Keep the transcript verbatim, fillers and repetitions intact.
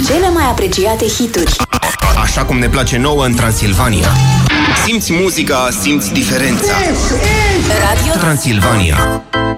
cele mai apreciate hituri. Așa cum ne place nouă în Transilvania. Simți muzica, simți diferența. Radio Transilvania.